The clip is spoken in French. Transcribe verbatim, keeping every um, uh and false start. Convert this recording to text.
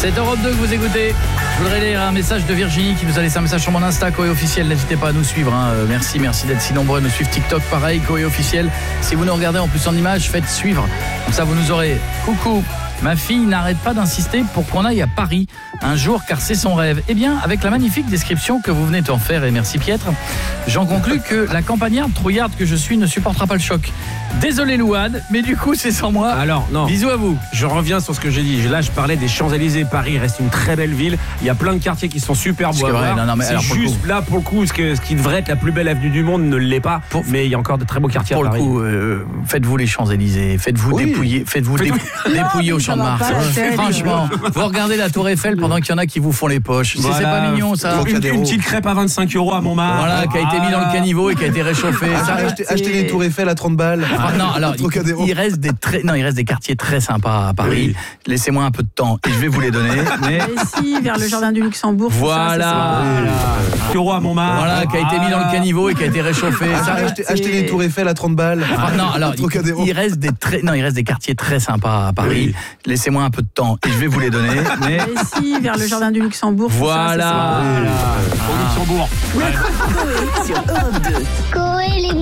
C'est Europe deux que vous écoutez. Je voudrais lire un message de Virginie qui nous a laissé un message sur mon Insta, Coé officiel. N'hésitez pas à nous suivre. Hein. Merci, merci d'être si nombreux à nous suivre. TikTok, pareil, Coé officiel. Si vous nous regardez en plus en image, faites suivre. Comme ça, vous nous aurez. Coucou. Ma fille n'arrête pas d'insister pour qu'on aille à Paris un jour car c'est son rêve. Eh bien, avec la magnifique description que vous venez d'en faire, et merci Pietre, j'en conclus que la campagnarde trouillarde que je suis ne supportera pas le choc. Désolé Louane, mais du coup c'est sans moi. Alors non. Bisous à vous. Je reviens sur ce que j'ai dit. Là, je parlais des Champs-Élysées. Paris reste une très belle ville. Il y a plein de quartiers qui sont super beaux à voir. Non, non, mais c'est alors, juste pour là pour le coup, ce, que, ce qui devrait être la plus belle avenue du monde ne l'est pas. Pour... Mais il y a encore de très beaux quartiers pour à Paris. Pour le coup, euh, faites-vous les Champs-Élysées, faites-vous oui. dépouiller, faites-vous dé... dépouiller au Champ de Mars. Franchement, vous regardez la Tour Eiffel pendant qu'il y en a qui vous font les poches. Voilà. C'est pas mignon ça. Une, une, une petite crêpe à vingt-cinq euros à Montmartre. Voilà, qui a été mis dans le caniveau et qui a été réchauffé. Ah, acheter, acheter les Tours Eiffel à trente balles. Ah, non, alors il, il reste des très, non, il reste des quartiers très sympas à Paris. Oui. Laissez-moi un peu de temps et je vais vous les donner. Mais, mais si, vers le jardin du Luxembourg. Voilà. Ça, voilà. Euros à Montmartre. Voilà, qui a été mis dans le caniveau et qui a été réchauffé. Ah, acheter, acheter les Tours Eiffel à trente balles. Ah, non, alors il, il reste des très, non, il reste des quartiers très sympas à Paris. Oui. Laissez-moi un peu de temps et je vais vous les donner. Mais, mais si, vers le jardin du Luxembourg. Voilà. Ça, voilà. Au Luxembourg. Sur Europe deux.